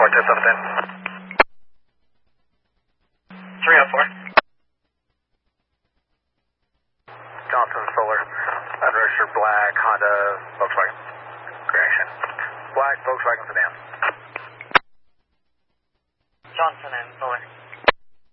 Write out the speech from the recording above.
test up 10. 304. Johnson Solar, unregistered black Honda Volkswagen. Correction. Black Volkswagen sedan. Johnson and Solar.